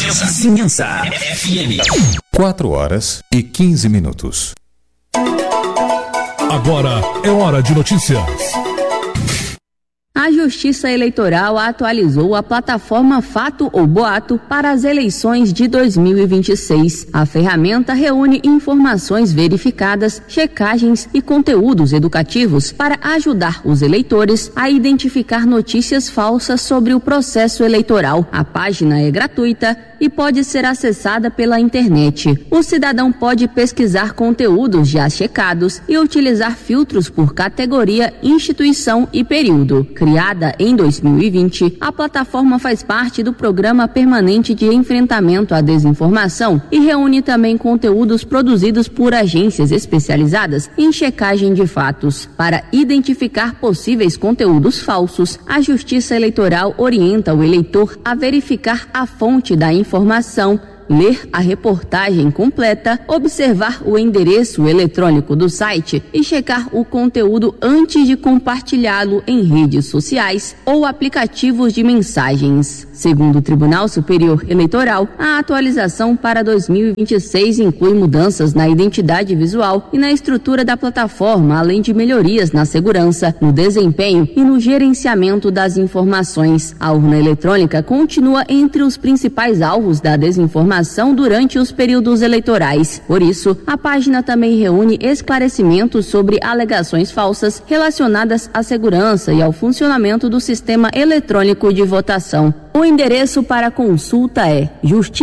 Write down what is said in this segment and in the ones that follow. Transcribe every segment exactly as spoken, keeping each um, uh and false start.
Vizinhança F M. quatro horas e quinze minutos. Agora é hora de notícias. A Justiça Eleitoral atualizou a plataforma Fato ou Boato para as eleições de dois mil e vinte e seis. A ferramenta reúne informações verificadas, checagens e conteúdos educativos para ajudar os eleitores a identificar notícias falsas sobre o processo eleitoral. A página é gratuita e pode ser acessada pela internet. O cidadão pode pesquisar conteúdos já checados e utilizar filtros por categoria, instituição e período. Criada em dois mil e vinte, a plataforma faz parte do Programa Permanente de Enfrentamento à Desinformação e reúne também conteúdos produzidos por agências especializadas em checagem de fatos. Para identificar possíveis conteúdos falsos, a Justiça Eleitoral orienta o eleitor a verificar a fonte da informação, ler a reportagem completa, observar o endereço eletrônico do site e checar o conteúdo antes de compartilhá-lo em redes sociais ou aplicativos de mensagens. Segundo o Tribunal Superior Eleitoral, a atualização para dois mil e vinte e seis inclui mudanças na identidade visual e na estrutura da plataforma, além de melhorias na segurança, no desempenho e no gerenciamento das informações. A urna eletrônica continua entre os principais alvos da desinformação durante os períodos eleitorais. Por isso, a página também reúne esclarecimentos sobre alegações falsas relacionadas à segurança e ao funcionamento do sistema eletrônico de votação. O endereço para consulta é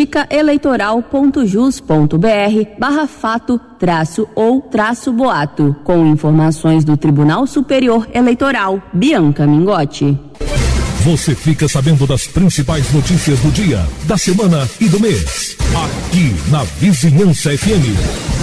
justicaeleitoral.jus.br barra fato traço ou traço boato. Com informações do Tribunal Superior Eleitoral, Bianca Mingotti. Você fica sabendo das principais notícias do dia, da semana e do mês. Aqui na Vizinhança F M.